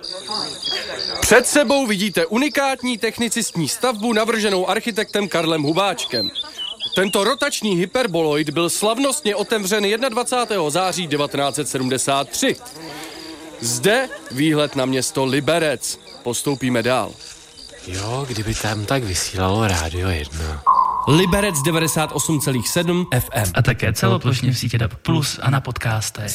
Před sebou vidíte unikátní technicistní stavbu navrženou architektem Karlem Hubáčkem. Tento rotační hyperboloid byl slavnostně otevřen 21. září 1973. Zde výhled na město Liberec. Postoupíme dál. Jo, kdyby tam tak vysílalo Rádio 1. Liberec 98,7 FM. A také celoplošně v sítě DAB+ a na podcastech.